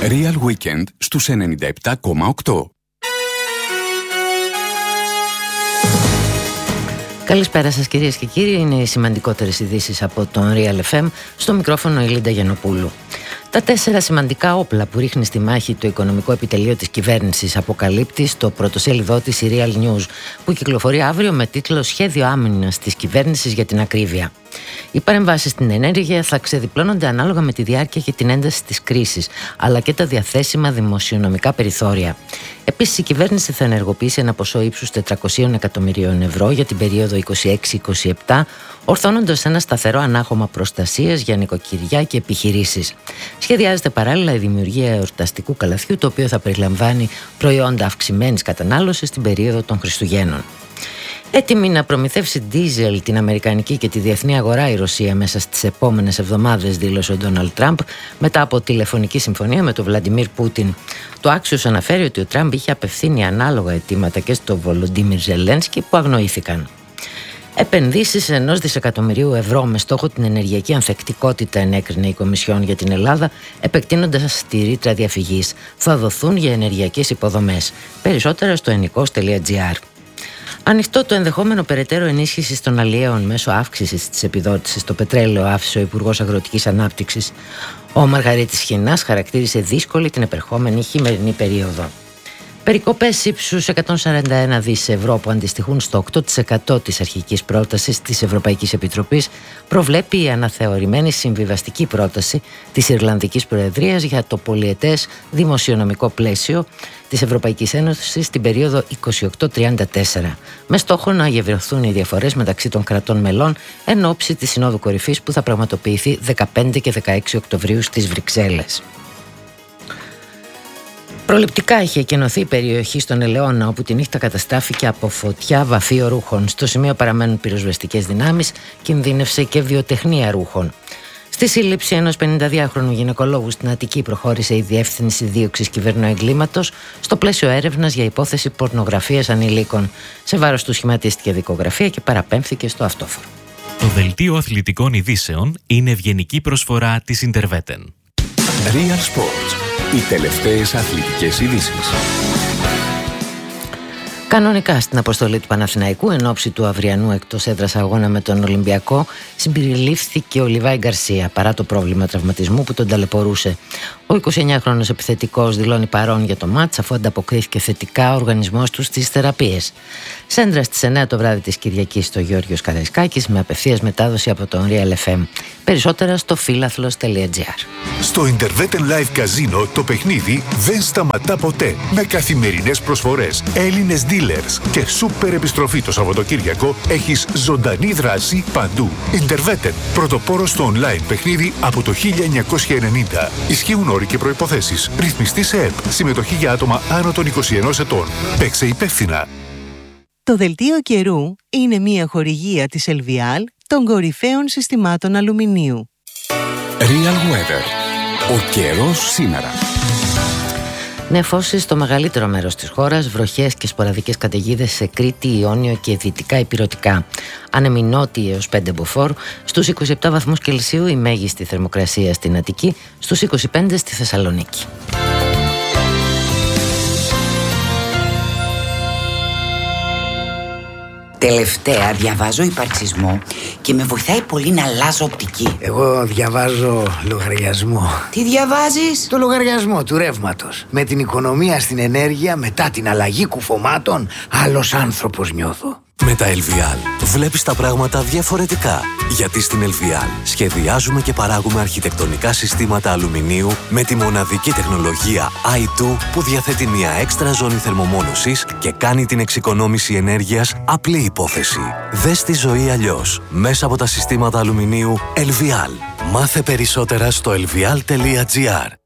Real Weekend στους 97,8. Καλησπέρα σας κυρίες και κύριοι, είναι οι σημαντικότερες ειδήσεις από τον Real FM, στο μικρόφωνο η Λίντα Γιαννοπούλου. Τα 4 σημαντικά όπλα που ρίχνει στη μάχη το οικονομικό επιτελείο της κυβέρνησης αποκαλύπτει στο πρωτοσέλιδό της η Real News, που κυκλοφορεί αύριο με τίτλο «Σχέδιο άμυνας της κυβέρνησης για την ακρίβεια». Οι παρεμβάσεις στην ενέργεια θα ξεδιπλώνονται ανάλογα με τη διάρκεια και την ένταση της κρίσης, αλλά και τα διαθέσιμα δημοσιονομικά περιθώρια. Επίσης, η κυβέρνηση θα ενεργοποιήσει ένα ποσό ύψους 400 εκατομμυρίων ευρώ για την περίοδο 26-27, ορθώνοντας ένα σταθερό ανάχωμα προστασίας για νοικοκυριά και επιχειρήσεις. Σχεδιάζεται παράλληλα η δημιουργία εορταστικού καλαθιού, το οποίο θα περιλαμβάνει προϊόντα αυξημένης κατανάλωσης στην περίοδο των Χριστουγέννων. Έτοιμη να προμηθεύσει ντίζελ την αμερικανική και τη διεθνή αγορά η Ρωσία μέσα στις επόμενες εβδομάδες, δήλωσε ο Ντόναλντ Τραμπ μετά από τηλεφωνική συμφωνία με τον Βλαντιμίρ Πούτιν. Το Axios αναφέρει ότι ο Τραμπ είχε απευθύνει ανάλογα αιτήματα και στο Βολοντίμιρ Ζελένσκι που αγνοήθηκαν. Επενδύσεις 1 δισεκατομμυρίου ευρώ με στόχο την ενεργειακή ανθεκτικότητα ενέκρινε η Κομισιόν για την Ελλάδα, επεκτείνοντας τη ρήτρα διαφυγής. Θα δοθούν για ενεργειακές υποδομές. Περισσότερα στο ennikos.gr. Ανοιχτό το ενδεχόμενο περαιτέρω ενίσχυσης των αλλιέων μέσω αύξησης της επιδότησης στο πετρέλαιο, άφησε ο Υπουργός Αγροτικής Ανάπτυξης. Ο Μαργαρίτης Χινάς χαρακτήρισε δύσκολη την επερχόμενη χειμερινή περίοδο. Περικοπές ύψους 141 δις ευρώ που αντιστοιχούν στο 8% της αρχικής πρότασης της Ευρωπαϊκής Επιτροπής προβλέπει η αναθεωρημένη συμβιβαστική πρόταση της Ιρλανδικής Προεδρίας για το πολιετές δημοσιονομικό πλαίσιο της Ευρωπαϊκής Ένωσης στην περίοδο 28-34, με στόχο να γευρεθούν οι διαφορές μεταξύ των κρατών μελών εν ώψη της Συνόδου Κορυφής που θα πραγματοποιηθεί 15 και 16 Οκτωβρίου στις Βρυξέλλες. Προληπτικά είχε εκενωθεί η περιοχή στον Ελαιώνα, όπου τη νύχτα καταστράφηκε από φωτιά βαφείο ρούχων. Στο σημείο παραμένουν πυροσβεστικές δυνάμεις, κινδύνευσε και βιοτεχνία ρούχων. Στη σύλληψη ενός 52χρονου γυναικολόγου στην Αττική προχώρησε η Διεύθυνση Δίωξης Κυβερνοεγκλήματος στο πλαίσιο έρευνας για υπόθεση πορνογραφίας ανηλίκων. Σε βάρος του σχηματίστηκε δικογραφία και παραπέμφθηκε στο αυτόφορο. Το δελτίο αθλητικών ειδήσεων είναι ευγενική προσφορά της Interveten. Real Sports. Οι τελευταίες αθλητικές ειδήσεις. Κανονικά στην αποστολή του Παναθηναϊκού εν ώψη του αυριανού εκτός έδρας αγώνα με τον Ολυμπιακό συμπεριλήφθηκε ο Λιβάη Γκαρσία παρά το πρόβλημα τραυματισμού που τον ταλαιπωρούσε. Ο 29χρονος επιθετικός δηλώνει παρόν για το μάτς αφού ανταποκρίθηκε θετικά ο οργανισμός του στις θεραπείες. Σέντρα στις 9 το βράδυ της Κυριακής στο Γιώργος Καραϊσκάκης με απευθείας μετάδοση από τον Real FM. Περισσότερα στο philathlos.gr. Στο Interveten Live Casino το παιχνίδι δεν σταματά ποτέ. Με καθημερινές προσφορές, Έλληνες dealers και σούπερ επιστροφή το Σαββατοκύριακο έχεις ζωντανή δράση παντού. Interveten, πρωτοπόρος στο online παιχνίδι από το 1990. Ισχύουν όροι και προϋποθέσεις. Ρυθμιστή σε ΕΠ. Συμμετοχή για άτομα άνω των 21 ετών. Παίξε υπεύθυνα. Το δελτίο καιρού είναι μια χορηγία της Ελβιάλ των κορυφαίων συστημάτων αλουμινίου. Real Weather. Ο καιρός σήμερα. Νεφώσεις στο μεγαλύτερο μέρος της χώρας, βροχές και σποραδικές καταιγίδες σε Κρήτη, Ιόνιο και δυτικά υπηρωτικά. Άνεμοι νότιοι έως 5 μποφόρ, στους 27 βαθμούς Κελσίου η μέγιστη θερμοκρασία στην Αττική, στους 25 στη Θεσσαλονίκη. Τελευταία διαβάζω υπαρξισμό και με βοηθάει πολύ να αλλάζω οπτική. Εγώ διαβάζω λογαριασμό. Τι διαβάζεις? Το λογαριασμό του ρεύματος. Με την οικονομία στην ενέργεια, μετά την αλλαγή κουφωμάτων, άλλος άνθρωπος νιώθω. Με τα LVL βλέπεις τα πράγματα διαφορετικά. Γιατί στην LVL σχεδιάζουμε και παράγουμε αρχιτεκτονικά συστήματα αλουμινίου με τη μοναδική τεχνολογία i2 που διαθέτει μια έξτρα ζώνη θερμομόνωσης και κάνει την εξοικονόμηση ενέργειας απλή υπόθεση. Δες τη ζωή αλλιώς μέσα από τα συστήματα αλουμινίου LVL. Μάθε περισσότερα στο lvial.gr.